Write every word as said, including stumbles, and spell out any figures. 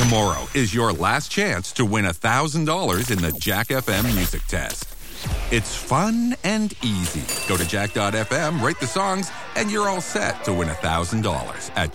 Tomorrow is your last chance to win one thousand dollars in the Jack F M Music Test. It's fun and easy. Go to jack dot f m, rate the songs, and you're all set to win one thousand dollars at